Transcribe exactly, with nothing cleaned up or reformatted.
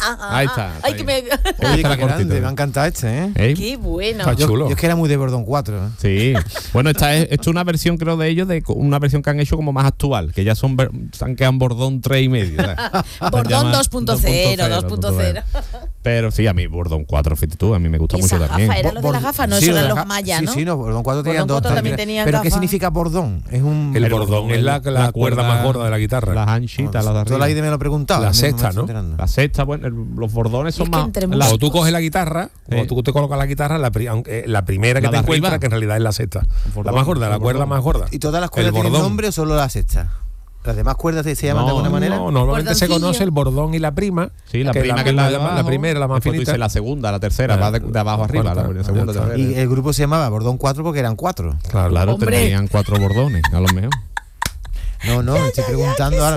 Ahí está. Ay, ahí. que me... Oye, qué grande, me ha encantado este, ¿eh? ¿Eh? Qué bueno. Está Yo, chulo. yo es que era muy de Bordón cuatro, ¿eh? Sí. Bueno, esta es, esto es una versión, creo, de ellos, de co- una versión que han hecho como más actual, que ya son ver- se han quedado en Bordón tres y medio. ¿sabes? Bordón Se llama dos punto cero, dos punto cero. Pero sí, a mí Bordón cuatro, fíjate tú, a mí me gusta Y mucho esa también. gafa era lo de las gafas, no, Sí, eso lo de eran las los ga- mayas, sí, ¿no? Sí, no, Bordón cuatro tenía Bordón dos. cuatro también también. tenía ¿Pero qué gafas. significa bordón? Es un... El El bordón bordón es la, es la la cuerda cuerda- más gorda de la guitarra. Las anchitas, las de Toda arriba. la idea me lo preguntaba. La me- me sexta, estoy ¿no? enterando. La sexta, bueno, el- los bordones son Es que más. entre la- Cuando tú coges la guitarra, cuando Sí. tú te colocas la guitarra, la, pri- aunque, eh, la primera que La te de encuentras, arriba. que en realidad es la sexta. La bordón, más gorda, la el cuerda bordón. más gorda. ¿Y todas las El cuerdas tienen bordón. nombre o solo la sexta? ¿Las demás cuerdas se llaman No, de alguna manera? No, normalmente se Bordoncillo. conoce el bordón y la prima. Sí, la prima que es la de la, abajo, primera, la más después tú finita. dices la segunda, la tercera, Ah, va de, de abajo la arriba, cuarta, la segunda, ya está. tercera. Y el grupo se llamaba Bordón cuatro porque eran cuatro. Claro, Claro, Hombre. tenían cuatro bordones, a lo mejor. No, no, me estoy preguntando ahora.